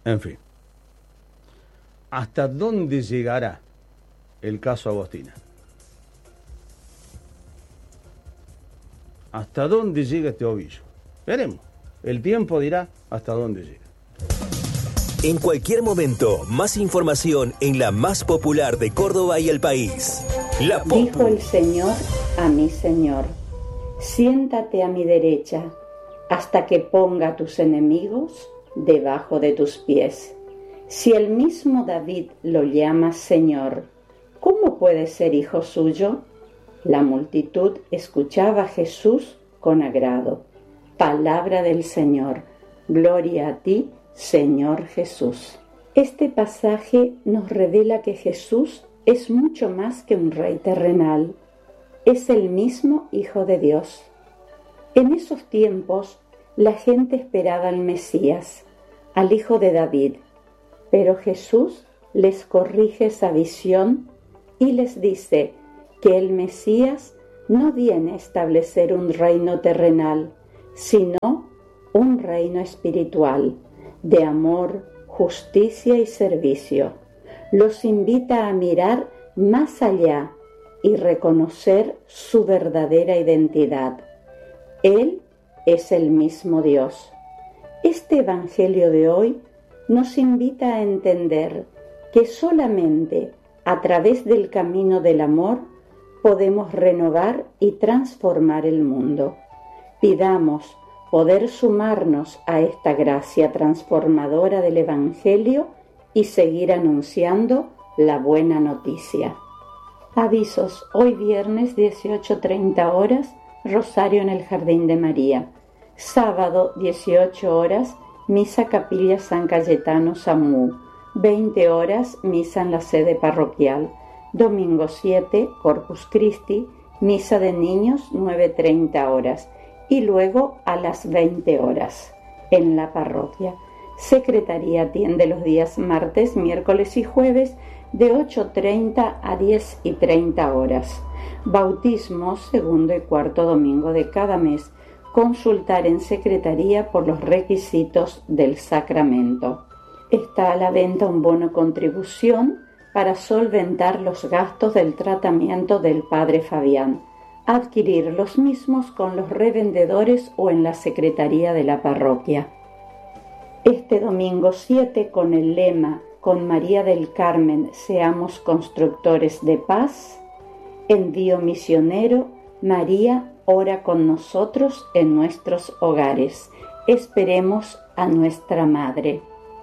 En fin, ¿hasta dónde llegará el caso Agostina? ¿Hasta dónde llega este ovillo? Veremos. El tiempo dirá hasta dónde llega. En cualquier momento, más información en la más popular de Córdoba y el país. La Popu. Dijo el Señor a mi Señor: siéntate a mi derecha, hasta que ponga a tus enemigos debajo de tus pies. Si el mismo David lo llama Señor, ¿cómo puede ser hijo suyo? La multitud escuchaba a Jesús con agrado. Palabra del Señor. Gloria a ti, Señor Jesús. Este pasaje nos revela que Jesús es mucho más que un rey terrenal. Es el mismo Hijo de Dios. En esos tiempos, la gente esperaba al Mesías, al Hijo de David, pero Jesús les corrige esa visión y les dice que el Mesías no viene a establecer un reino terrenal, sino un reino espiritual, de amor, justicia y servicio. Los invita a mirar más allá y reconocer su verdadera identidad. Él es el mismo Dios. Este Evangelio de hoy nos invita a entender que solamente a través del camino del amor podemos renovar y transformar el mundo. Pidamos poder sumarnos a esta gracia transformadora del Evangelio y seguir anunciando la buena noticia. Avisos: hoy viernes 18:30 horas, Rosario en el Jardín de María. Sábado 18 horas, Misa Capilla San Cayetano Samú. 20 horas, Misa en la sede parroquial. Domingo 7, Corpus Christi, Misa de niños 9:30 horas. Y luego a las 20 horas, en la parroquia. Secretaría atiende los días martes, miércoles y jueves de 8:30 a 10:30 horas. Bautismo segundo y cuarto domingo de cada mes. Consultar en secretaría por los requisitos del sacramento. Está a la venta un bono contribución para solventar los gastos del tratamiento del Padre Fabián. Adquirir los mismos con los revendedores o en la secretaría de la parroquia. Este domingo 7, con el lema "Con María del Carmen seamos constructores de paz", envío misionero, María ora con nosotros en nuestros hogares. Esperemos a nuestra Madre.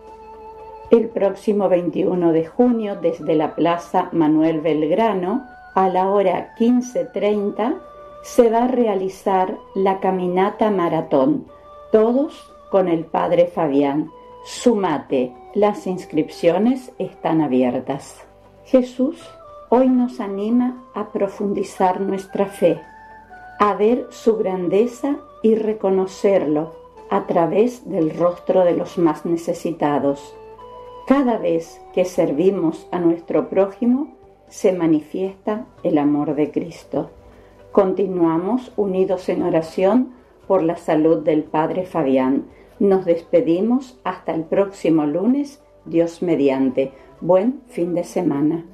El próximo 21 de junio, desde la Plaza Manuel Belgrano, a la hora 15:30, se va a realizar la caminata maratón, todos con el Padre Fabián. Sumate, las inscripciones están abiertas. Jesús hoy nos anima a profundizar nuestra fe, a ver su grandeza y reconocerlo a través del rostro de los más necesitados. Cada vez que servimos a nuestro prójimo, se manifiesta el amor de Cristo. Continuamos unidos en oración por la salud del Padre Fabián. Nos despedimos hasta el próximo lunes, Dios mediante. Buen fin de semana.